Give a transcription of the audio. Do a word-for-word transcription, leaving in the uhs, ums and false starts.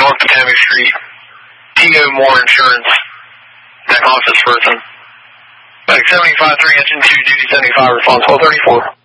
North Potomac Street. T O Moore Insurance. Back office person. Back seventy-five three, engine two, duty seventy-five, response twelve thirty-four.